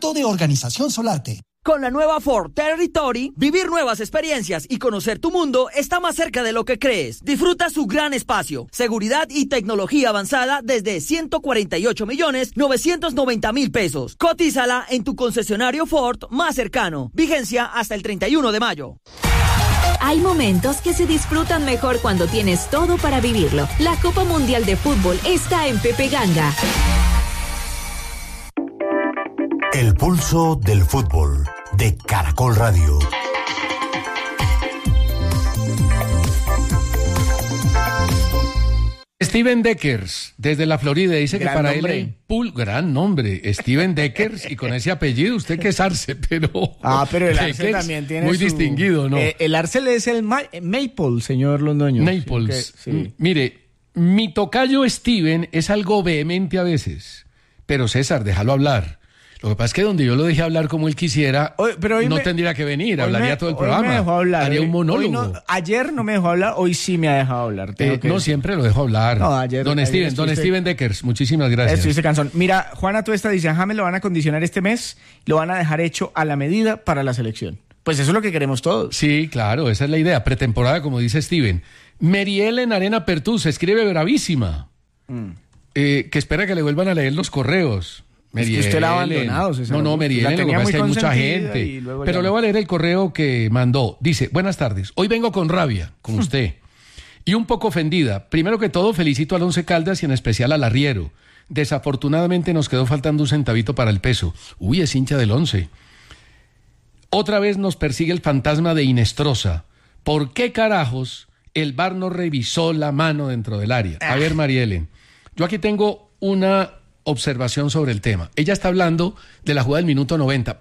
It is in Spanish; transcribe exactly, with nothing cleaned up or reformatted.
Contrato de Organización Solarte. Con la nueva Ford Territory, vivir nuevas experiencias y conocer tu mundo está más cerca de lo que crees. Disfruta su gran espacio, seguridad y tecnología avanzada desde ciento cuarenta y ocho millones novecientos noventa mil pesos. Cotízala en tu concesionario Ford más cercano. Vigencia hasta el treinta y uno de mayo. Hay momentos que se disfrutan mejor cuando tienes todo para vivirlo. La Copa Mundial de Fútbol está en Pepe Ganga. El pulso del fútbol de Caracol Radio. Steven Deckers, desde la Florida, dice gran que para nombre. él el pool, gran nombre, Steven Deckers, y con ese apellido usted que es Arce, pero... Ah, pero el Arce también tiene muy su... distinguido, ¿no? Eh, el Arce es el Ma- Maple, señor Londoño. Naples. Sí, que, sí. Mire, mi tocayo Steven es algo vehemente a veces, pero César, déjalo hablar. Lo que pasa es que donde yo lo dejé hablar como él quisiera, hoy, pero hoy no me, tendría que venir, hablaría me, todo el programa. Hoy me dejó hablar. Haría hoy, un monólogo. No, ayer no me dejó hablar, hoy sí me ha dejado hablar. Eh, no, siempre lo dejo hablar. No, ayer, don ayer Steven, estuviste, don Steven Deckers, muchísimas gracias. Estuviste cansón. Mira, Juana Tuesta dice, a James lo van a condicionar este mes, lo van a dejar hecho a la medida para la selección. Pues eso es lo que queremos todos. Sí, claro, esa es la idea, pretemporada, como dice Steven. Meriel en Arena Pertús escribe bravísima, mm. eh, que espera que le vuelvan a leer los correos. Merielen. Es que usted la ha abandonado, César. No, no, Merielen, lo que pasa es que hay mucha gente. Pero ya... le voy a leer el correo que mandó. Dice, buenas tardes, hoy vengo con rabia, con usted, y un poco ofendida. Primero que todo, felicito al Once Caldas y en especial al Arriero. Desafortunadamente nos quedó faltando un centavito para el peso. Uy, es hincha del Once. Otra vez nos persigue el fantasma de Inestrosa. ¿Por qué carajos el V A R no revisó la mano dentro del área? A ver, Marielen, yo aquí tengo una... observación sobre el tema. Ella está hablando de la jugada del minuto noventa.